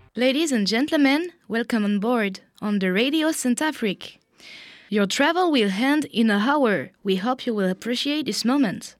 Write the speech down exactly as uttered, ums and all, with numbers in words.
Ladies and gentlemen, welcome on board on the Radio Saint-Afrique. Your travel will end in a hour. We hope you will appreciate this moment.